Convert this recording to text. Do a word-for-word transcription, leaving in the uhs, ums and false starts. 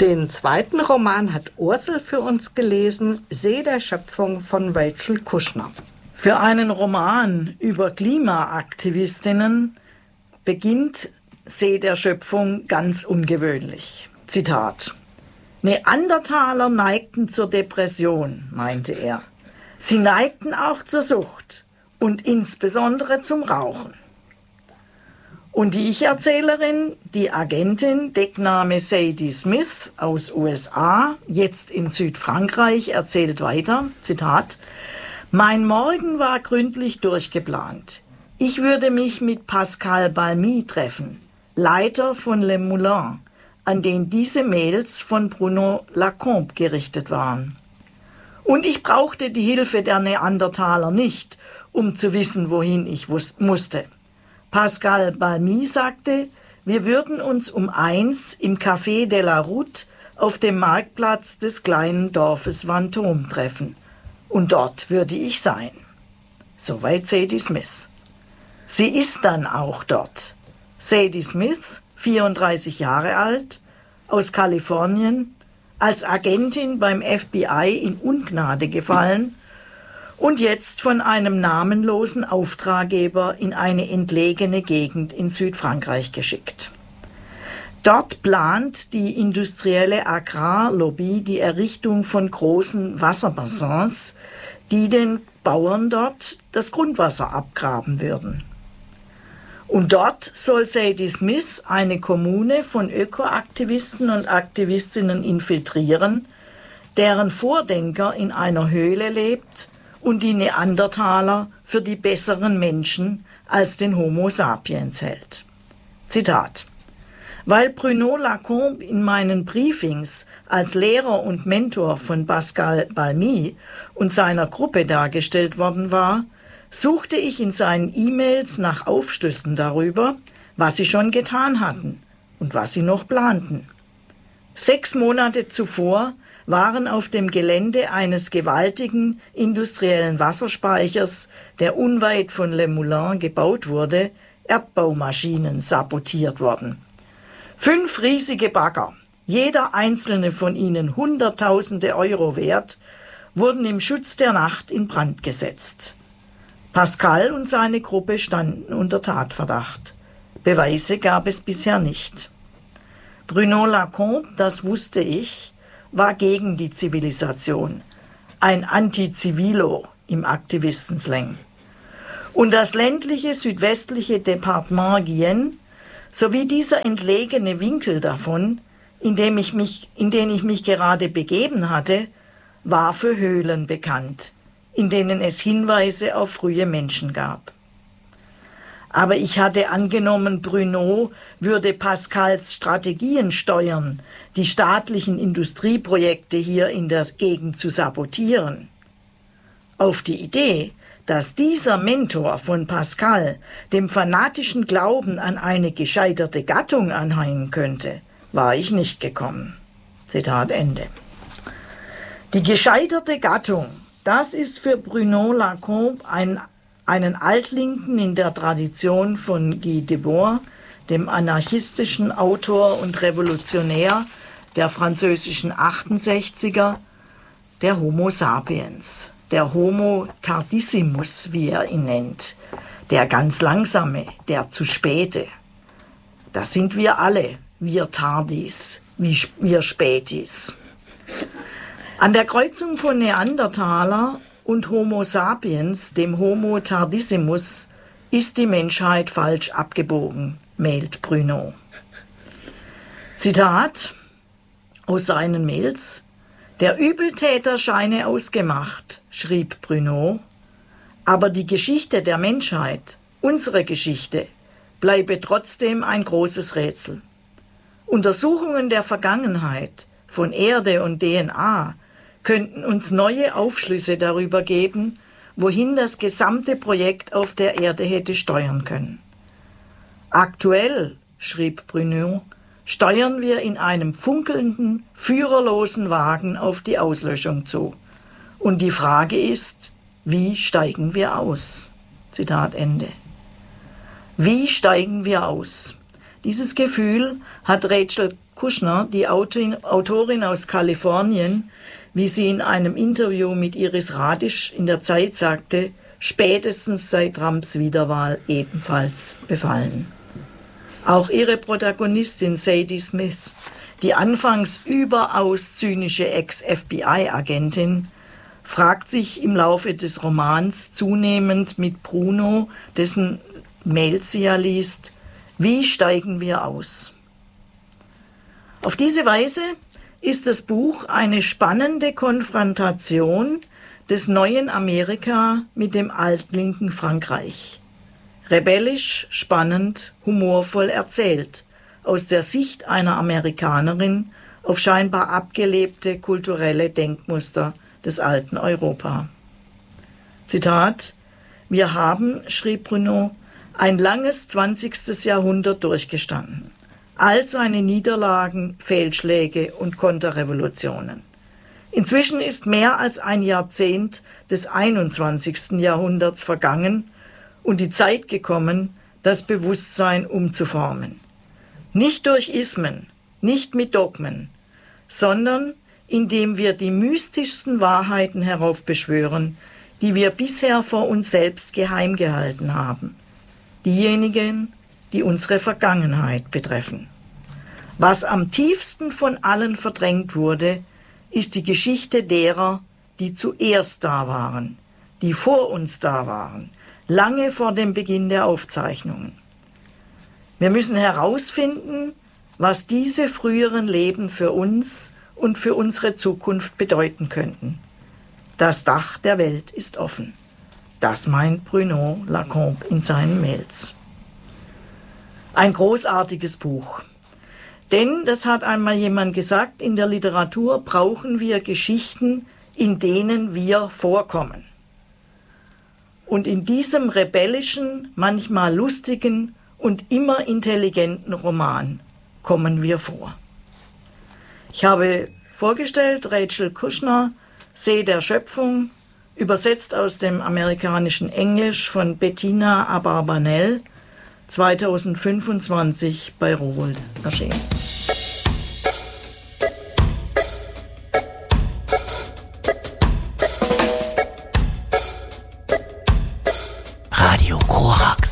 Den zweiten Roman hat Ursel für uns gelesen, See der Schöpfung von Rachel Kushner. Für einen Roman über Klimaaktivistinnen beginnt See der Schöpfung ganz ungewöhnlich. Zitat: Neandertaler neigten zur Depression, meinte er. Sie neigten auch zur Sucht und insbesondere zum Rauchen. Und die Ich-Erzählerin, die Agentin, Deckname Sadie Smith aus U S A, jetzt in Südfrankreich, erzählt weiter, Zitat: Mein Morgen war gründlich durchgeplant. Ich würde mich mit Pascal Balmy treffen, Leiter von Le Moulin, an den diese Mails von Bruno Lacombe gerichtet waren. Und ich brauchte die Hilfe der Neandertaler nicht, um zu wissen, wohin ich musste. Pascal Balmy sagte, wir würden uns um eins im Café de la Route auf dem Marktplatz des kleinen Dorfes Vanthome treffen. Und dort würde ich sein. Soweit Sadie Smith. Sie ist dann auch dort. Sadie Smith, vierunddreißig Jahre alt, aus Kalifornien, als Agentin beim F B I in Ungnade gefallen und jetzt von einem namenlosen Auftraggeber in eine entlegene Gegend in Südfrankreich geschickt. Dort plant die industrielle Agrarlobby die Errichtung von großen Wasserbassins, die den Bauern dort das Grundwasser abgraben würden. Und dort soll Sadie Smith eine Kommune von Ökoaktivisten und Aktivistinnen infiltrieren, deren Vordenker in einer Höhle lebt und die Neandertaler für die besseren Menschen als den Homo sapiens hält. Zitat: Weil Bruno Lacombe in meinen Briefings als Lehrer und Mentor von Pascal Balmy und seiner Gruppe dargestellt worden war, suchte ich in seinen E-Mails nach Aufschlüssen darüber, was sie schon getan hatten und was sie noch planten. Sechs Monate zuvor waren auf dem Gelände eines gewaltigen industriellen Wasserspeichers, der unweit von Le Moulin gebaut wurde, Erdbaumaschinen sabotiert worden. Fünf riesige Bagger, jeder einzelne von ihnen Hunderttausende Euro wert, wurden im Schutz der Nacht in Brand gesetzt. Pascal und seine Gruppe standen unter Tatverdacht. Beweise gab es bisher nicht. Bruno Lacombe, das wusste ich, war gegen die Zivilisation, ein Anti-Civilo im Aktivistenslang. Und das ländliche südwestliche Departement Guyenne sowie dieser entlegene Winkel davon, in dem ich mich, in den ich mich gerade begeben hatte, war für Höhlen bekannt, in denen es Hinweise auf frühe Menschen gab. Aber ich hatte angenommen, Bruno würde Pascals Strategien steuern, die staatlichen Industrieprojekte hier in der Gegend zu sabotieren. Auf die Idee, dass dieser Mentor von Pascal dem fanatischen Glauben an eine gescheiterte Gattung anhängen könnte, war ich nicht gekommen. Zitat Ende. Die gescheiterte Gattung, das ist für Bruno Lacombe ein, einen Altlinken in der Tradition von Guy Debord, dem anarchistischen Autor und Revolutionär der französischen achtundsechziger, der Homo sapiens, der Homo tardissimus, wie er ihn nennt, der ganz langsame, der zu späte. Das sind wir alle, wir Tardis, wir Spätis. An der Kreuzung von Neandertaler und Homo sapiens, dem Homo tardissimus, ist die Menschheit falsch abgebogen, mailt Bruno. Zitat aus seinen Mails: Der Übeltäter scheine ausgemacht, schrieb Bruno, aber die Geschichte der Menschheit, unsere Geschichte, bleibe trotzdem ein großes Rätsel. Untersuchungen der Vergangenheit von Erde und D N A könnten uns neue Aufschlüsse darüber geben, wohin das gesamte Projekt auf der Erde hätte steuern können. Aktuell, schrieb Bruno, steuern wir in einem funkelnden, führerlosen Wagen auf die Auslöschung zu. Und die Frage ist, wie steigen wir aus? Zitat Ende. Wie steigen wir aus? Dieses Gefühl hat Rachel Kushner, die Autorin aus Kalifornien, wie sie in einem Interview mit Iris Radisch in der Zeit sagte, spätestens seit Trumps Wiederwahl ebenfalls befallen. Auch ihre Protagonistin Sadie Smith, die anfangs überaus zynische Ex-F B I-Agentin, fragt sich im Laufe des Romans zunehmend mit Bruno, dessen Mails sie ja liest, wie steigen wir aus? Auf diese Weise ist das Buch eine spannende Konfrontation des neuen Amerika mit dem altlinken Frankreich. Rebellisch, spannend, humorvoll erzählt, aus der Sicht einer Amerikanerin auf scheinbar abgelebte kulturelle Denkmuster des alten Europa. Zitat: Wir haben, schrieb Bruno, ein langes zwanzigstes Jahrhundert durchgestanden. All seine Niederlagen, Fehlschläge und Konterrevolutionen. Inzwischen ist mehr als ein Jahrzehnt des einundzwanzigsten Jahrhunderts vergangen und die Zeit gekommen, das Bewusstsein umzuformen. Nicht durch Ismen, nicht mit Dogmen, sondern indem wir die mystischsten Wahrheiten heraufbeschwören, die wir bisher vor uns selbst geheim gehalten haben. Diejenigen, die unsere Vergangenheit betreffen. Was am tiefsten von allen verdrängt wurde, ist die Geschichte derer, die zuerst da waren, die vor uns da waren, lange vor dem Beginn der Aufzeichnungen. Wir müssen herausfinden, was diese früheren Leben für uns und für unsere Zukunft bedeuten könnten. Das Dach der Welt ist offen. Das meint Bruno Lacombe in seinen Mails. Ein großartiges Buch. Denn, das hat einmal jemand gesagt, in der Literatur brauchen wir Geschichten, in denen wir vorkommen. Und in diesem rebellischen, manchmal lustigen und immer intelligenten Roman kommen wir vor. Ich habe vorgestellt Rachel Kushner, See der Schöpfung, übersetzt aus dem amerikanischen Englisch von Bettina Abarbanel, zweitausendfünfundzwanzig bei Rowohlt erschienen.